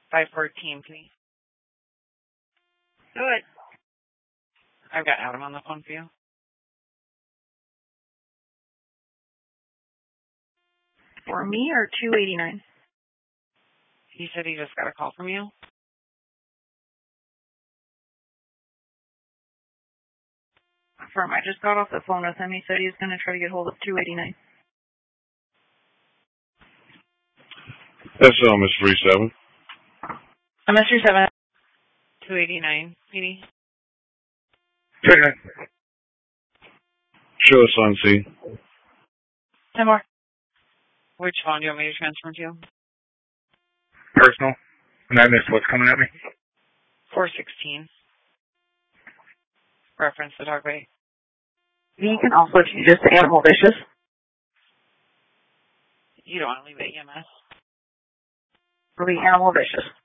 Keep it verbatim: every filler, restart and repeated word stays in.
five fourteen, please. Do it. I've got Adam on the phone for you. For me or two eighty-nine? He said he just got a call from you. Affirm. I just got off the phone with him. He said he was going to try to get hold of two eighty-nine. That's uh, Miss three seven. I'm Miss three seven. two eighty-nine, P D. Okay. Show us on scene. Ten more. Which phone do you want me to transfer to? Personal. And I missed what's coming at me. four sixteen. Reference the dog bite. You can also change this to Animal Vicious. You don't want to leave it E M S? It'll be Animal Vicious.